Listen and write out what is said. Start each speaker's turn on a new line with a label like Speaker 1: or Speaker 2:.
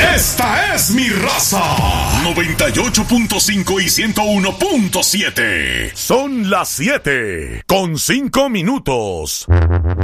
Speaker 1: Esta es mi raza. 98.5 y 101.7. Son las 7:05.